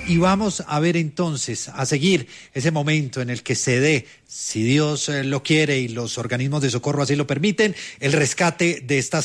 y vamos a ver entonces, a seguir ese momento en el que se dé, si Dios lo quiere y los organismos de socorro así lo permiten, el rescate de estas